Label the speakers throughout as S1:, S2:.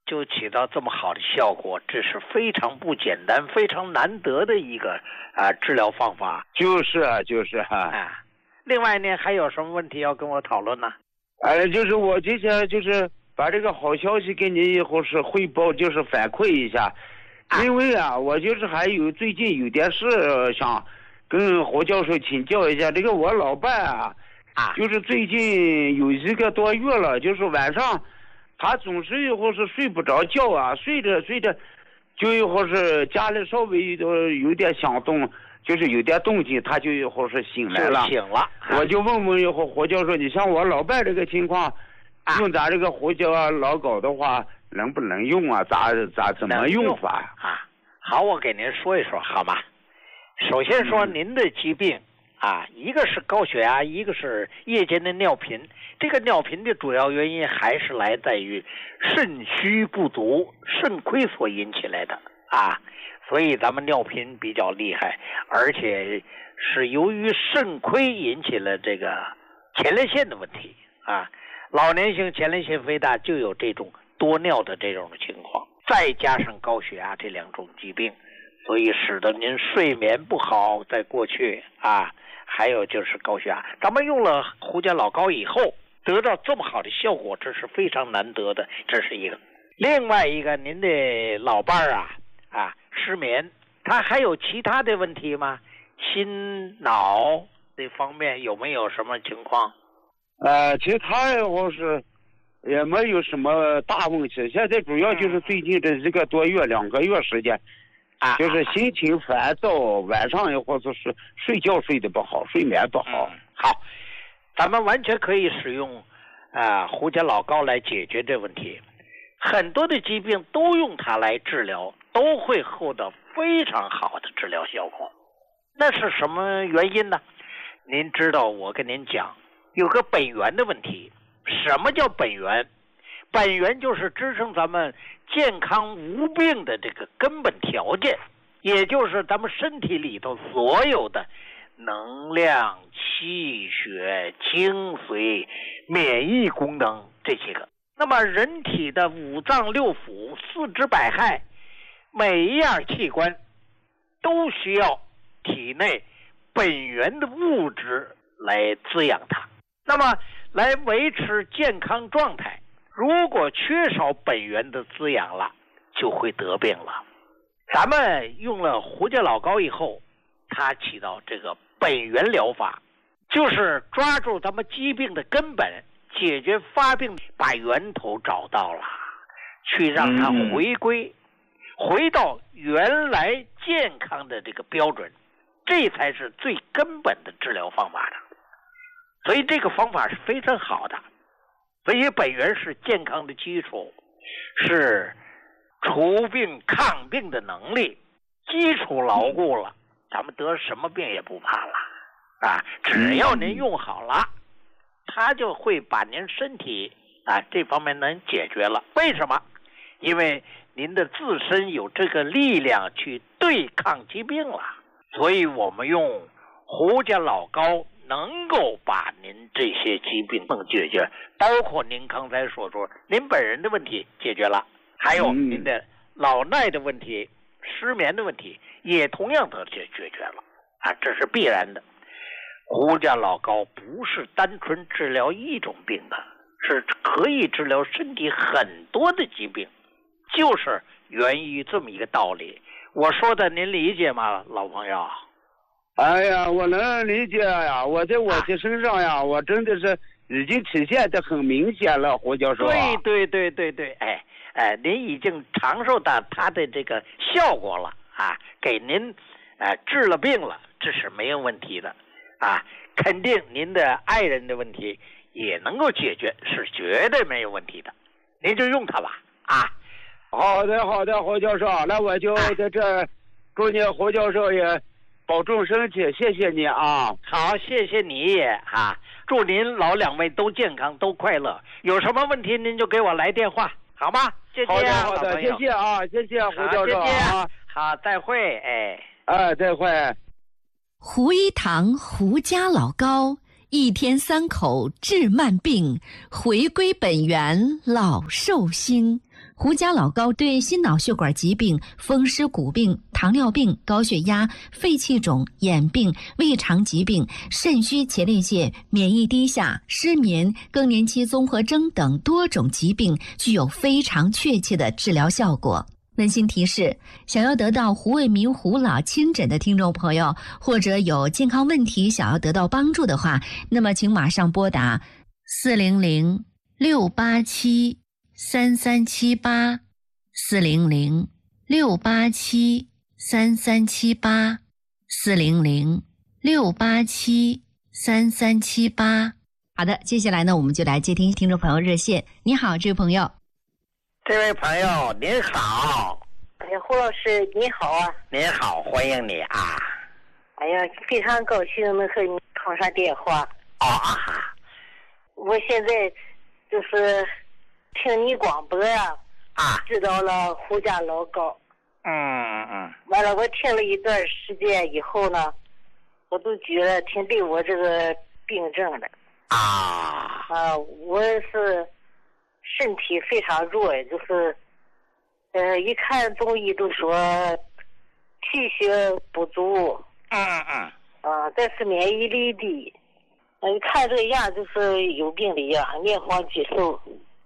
S1: 就起到这么好的效果，这是非常不简单、非常难得的一个治疗方法。
S2: 就是
S1: 另外呢，还有什么问题要跟我讨论呢？
S2: 就是我这些就是把这个好消息给你以后是汇报，就是反馈一下。因为我就是还有最近有点事想跟胡教授请教一下。这个我老伴就是最近有1个多月了，就是晚上他总是以后是睡不着觉睡着就以后是家里稍微有点响动，就是有点动静，他就以后是醒来了。
S1: 醒了。
S2: 我就问问以后胡教授，你像我老伴这个情况，用咱这个胡椒老膏的话，能不能用怎么用法
S1: 好，我给您说一说好吗？首先说您的疾病一个是高血压，一个是夜间的尿频。这个尿频的主要原因还是来自于肾虚不足、肾亏所引起来的所以咱们尿频比较厉害，而且是由于肾亏引起了这个前列腺的问题老年性前列腺肥大就有这种多尿的这种情况，再加上高血压这2种疾病，所以使得您睡眠不好，在过去还有就是高血压。咱们用了胡椒老膏以后得到这么好的效果，这是非常难得的，这是一个。另外一个，您的老伴失眠，他还有其他的问题吗？心脑这方面有没有什么情况？
S2: 其实他要是也没有什么大问题，现在主要就是最近这1个多月、2个月时间就是心情烦躁，晚上或者是睡觉睡得不好，睡眠不好。
S1: 好，咱们完全可以使用胡椒老膏来解决这问题。很多的疾病都用它来治疗，都会获得非常好的治疗效果。那是什么原因呢？您知道，我跟您讲，有个本源的问题。什么叫本源？本源就是支撑咱们健康无病的这个根本条件，也就是咱们身体里头所有的能量、气血、精髓、免疫功能这些个。那么人体的5脏6腑、4肢百骸，每一样器官都需要体内本源的物质来滋养它，那么来维持健康状态。如果缺少本源的滋养了，就会得病了。咱们用了胡椒老膏以后，它起到这个本源疗法，就是抓住咱们疾病的根本，解决发病，把源头找到了，去让它回到原来健康的这个标准，这才是最根本的治疗方法的。所以这个方法是非常好的。所以本源是健康的基础，是除病抗病的能力，基础牢固了，咱们得什么病也不怕了只要您用好了，它就会把您身体这方面能解决了。为什么？因为您的自身有这个力量去对抗疾病了。所以我们用胡椒老膏能够把您这些疾病能解决，包括您刚才所说您本人的问题解决了，还有您的老耐的问题、失眠的问题也同样得解决了这是必然的。胡椒老膏不是单纯治疗一种病的，是可以治疗身体很多的疾病，就是源于这么一个道理。我说的您理解吗，老朋友？
S2: 哎呀，我能理解呀！我在我的身上呀，我真的是已经体现得很明显了，胡教授
S1: 对，您已经尝受到它的这个效果了给您治了病了，这是没有问题的肯定您的爱人的问题也能够解决，是绝对没有问题的。您就用它吧
S2: 好的，胡教授，那我就在这祝你胡教授也保重身体，谢谢你
S1: 好，谢谢你也祝您老2位都健康都快乐，有什么问题您就给我来电话好吗？谢谢
S2: 好的，谢谢谢谢胡教授
S1: 好，再会
S2: 再会。
S3: 胡一堂胡家老膏，1天3口治慢病，回归本源老寿星。 胡家老高对心脑血管疾病、风湿骨病、糖尿病、高血压、肺气肿、眼病、胃肠疾病、肾虚前列腺、免疫低下、失眠、更年期综合征等多种疾病具有非常确切的治疗效果。温馨提示：想要得到胡卫民胡老亲诊的听众朋友，或者有健康问题想要得到帮助的话，那么请马上拨打400-687-3378 400-687-3378 400-687-3378。好的，接下来呢，我们就来接听听众朋友热线。你好，这位朋友。
S1: 这位朋友您好。
S4: 胡老师你好啊。
S1: 您好，欢迎你啊。
S4: 哎呀，非常高兴能和你通上电话。
S1: 哦啊。
S4: 我现在就是听你广播呀，知道了胡家老高。完了，我听了一段时间以后呢，我都觉得挺对我这个病症的。我是身体非常弱，就是一看中医都说气血不足，但是免疫力低，一看这样就是有病的样，面黄肌瘦。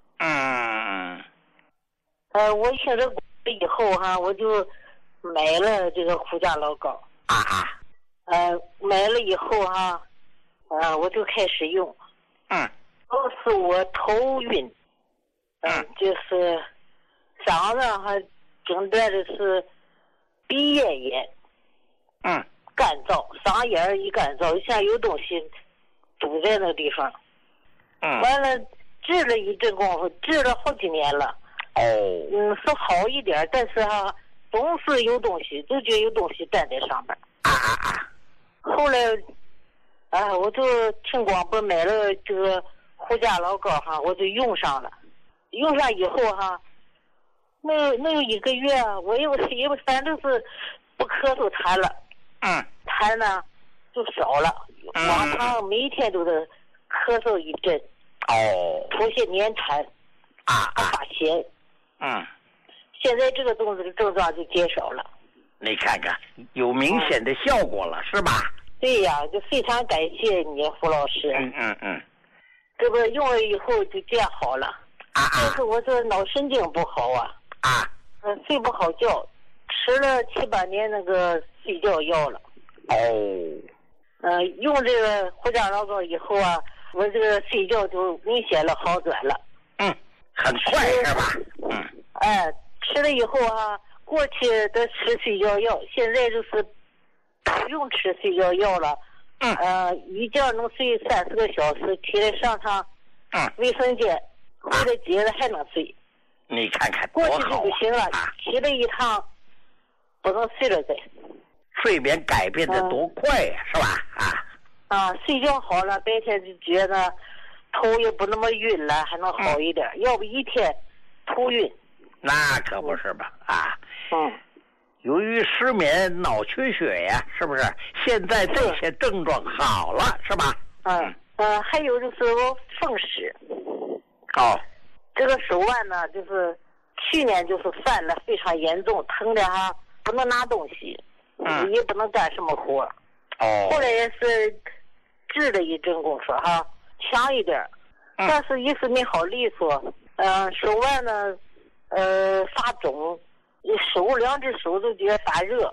S4: 我听这以后哈，我就买了这个胡家老高。买了以后哈，我就开始用。都是我头晕，就是嗓子还诊断的是鼻咽炎，干燥，嗓眼一干燥，像有东西堵在那个地方。完了治了一阵功夫，治了好几年了。是好一点，但是哈，总是有东西，就觉得有东西站在上面。后来，我就听广播买了这个胡家老高哈，我就用上了。用上以后哈，那有一个月，我因为反正是不咳嗽痰了，痰呢就少了，往常每天都是咳嗽一阵，出些黏痰，发咸。现在这个症状就减少了。
S1: 你看看，有明显的效果了，是吧？
S4: 对呀，就非常感谢你，胡老师。这不用了以后就这样好了。但是我这脑神经不好啊。睡不好觉，吃了7、8年那个睡觉药了。用这个胡家老高以后啊，我这个睡觉就明显了好转了。
S1: 很快是吧？
S4: 吃了以后啊，过去的吃睡觉药，现在就是不用吃睡觉药了。一觉能睡30个小时，起来上趟卫生间，回来接着还能睡。
S1: 你看看
S4: 过去就不行了，起来一趟不能睡了再。
S1: 睡眠改变的多快呀，是吧？
S4: 睡觉好了，白天就觉得头也不那么晕了，还能好一点。要不一天头晕。
S1: 那可不是吧？由于失眠、脑缺血呀，是不是？现在这些症状好了，是吧？
S4: 还有就是我风湿。这个手腕呢，就是去年就是犯了非常严重，疼的哈不能拿东西，也不能干什么活。后来也是治了一阵功夫哈，强一点，但是一直没好利索。手腕呢，发肿，两只手都觉得发热。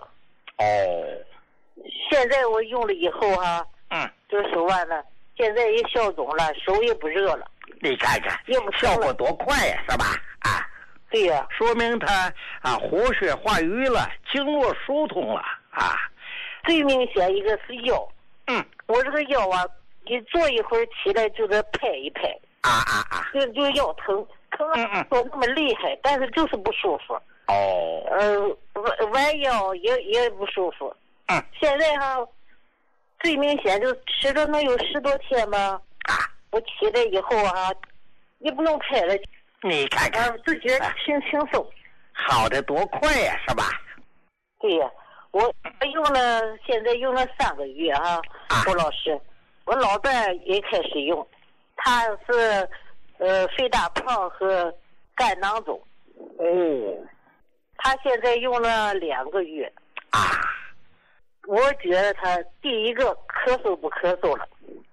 S4: 现在我用了以后哈，这个手腕呢，现在也消肿了，手也不热了。
S1: 你看看，效果多快呀，是吧？
S4: 对呀，
S1: 说明它活血化瘀了，经络疏通了。
S4: 最明显一个是腰。我这个腰啊，你坐一会儿起来就得拍一拍。就腰疼说那么厉害，但是就是不舒服。弯腰也不舒服。现在哈，最明显就吃了能有10多天吧。我起来以后啊，也不用拍了。
S1: 你看看，
S4: 就觉得轻松。
S1: 好的多快呀，是吧？
S4: 对呀，我现在用了3个月啊，胡老师，我老伴也开始用，他是肺大胖和肝囊肿。
S1: 哦，
S4: 他现在用了2个月。
S1: 啊，
S4: 我觉得他第一个咳嗽不咳嗽了。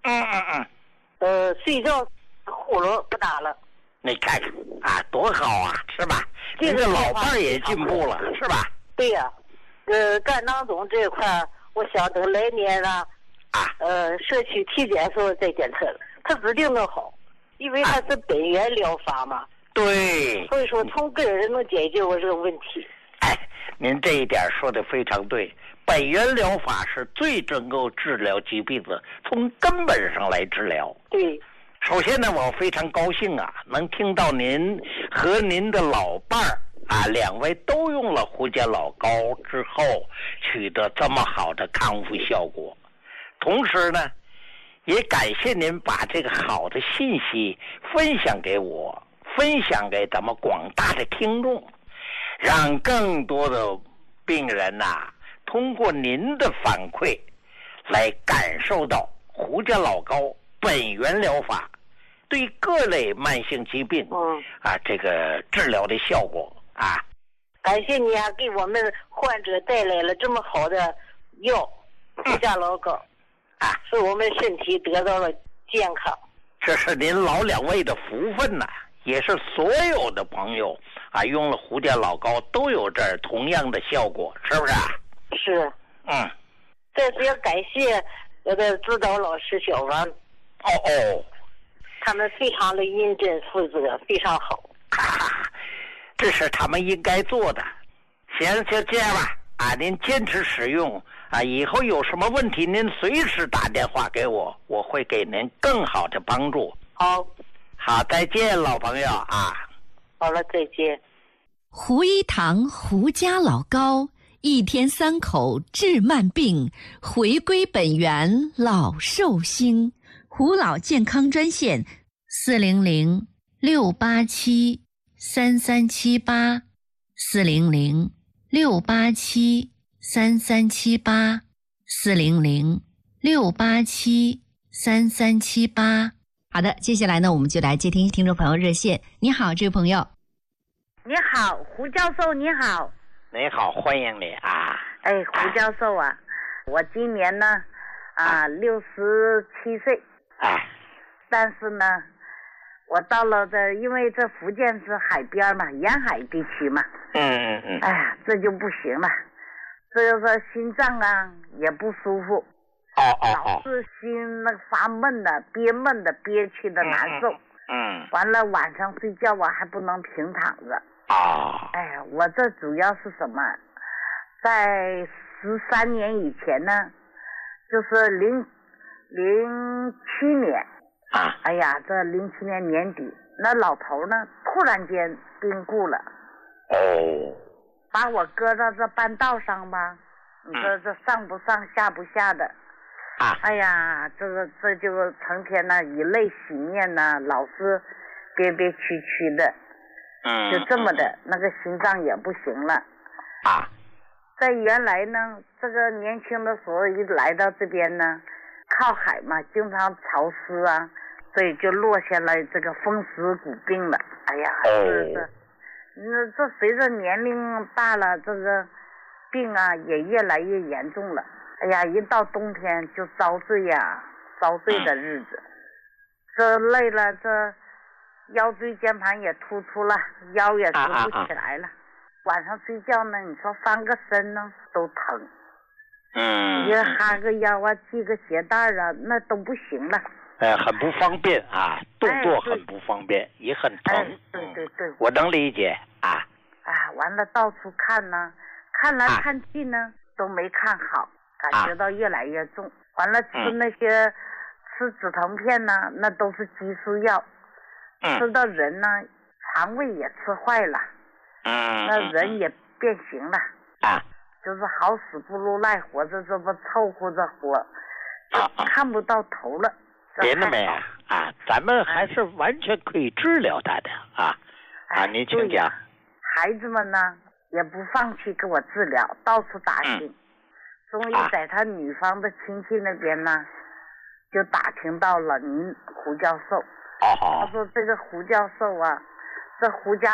S4: 睡觉呼噜不打了。
S1: 你看看啊，多好啊，是吧？这个老伴儿也进步了，是吧？
S4: 对呀、干囊肿这一块，我想等来年了，社区体检时候再检测了，他指定能好，因为他是本源疗法嘛。
S1: 对。
S4: 所以说从根儿能解决我这个问题。
S1: 哎，您这一点说的非常对，本源疗法是最能够治疗疾病的，从根本上来治疗。
S4: 对。
S1: 首先呢，我非常高兴啊，能听到您和您的老伴儿2位都用了胡椒老膏之后取得这么好的康复效果。同时呢，也感谢您把这个好的信息分享给我，分享给咱们广大的听众，让更多的病人通过您的反馈来感受到胡椒老膏本源疗法对各类慢性疾病这个治疗的效果啊。
S4: 感谢你给我们患者带来了这么好的药胡椒老膏使我们身体得到了健康。
S1: 这是您老2位的福分也是所有的朋友用了胡椒老膏都有这同样的效果，是不是？
S4: 是。再次要感谢我的指导老师小王。他们非常的认真负责，非常好。
S1: 这是他们应该做的。行，就这样吧。您坚持使用以后有什么问题您随时打电话给我，我会给您更好的帮助。好，再见，老朋友
S4: 好了，再见。
S3: 胡一堂胡家老膏，1天3口治慢病，回归本源老寿星。胡老健康专线400-687-3378 400-687-3378 400-687-3378。好的，接下来呢，我们就来接听听众朋友热线。你好，这位朋友。
S5: 你好，胡教授，你好。
S1: 你好，欢迎你
S5: 胡教授我今年呢67岁。但是呢，我到了因为这福建是海边嘛，沿海地区嘛。这就不行了，这就是心脏也不舒服。老是心发闷的，憋闷的，憋屈的难受。完了晚上睡觉还不能平躺着。我这主要是什么？在13年以前呢，就是07年。这07年年底，那老头呢突然间病故了。把我搁到这半道上吧，你说这上不上下不下的。这就成天以泪洗面老是憋憋屈屈的。就这么的，那个心脏也不行了。在原来呢，这个年轻的时候一来到这边呢，靠海嘛，经常潮湿所以就落下来这个风湿骨病了。这随着年龄大了，这个病也越来越严重了。一到冬天就遭罪遭罪的日子。这累了，这腰椎间盘也突出了，腰也直不起来了。晚上睡觉呢，你说翻个身呢都疼。你哈个腰系个鞋带那都不行了。
S1: 很不方便动作很不方便，也很疼。
S5: 对，
S1: 我能理解
S5: 完了到处看呢，看来看去呢都没看好，感觉到越来越重。完了吃那些吃止疼片呢，那都是激素药。吃到人呢肠胃也吃坏了。那人也变形了。就是好死不如赖活着，这不凑合着活，看不到头了。
S1: 别那么呀咱们还是完全可以治疗他的您请讲。
S5: 孩子们呢也不放弃给我治疗，到处打听。终于在他女方的亲戚那边呢就打听到了您胡教授。他说这个胡教授这胡家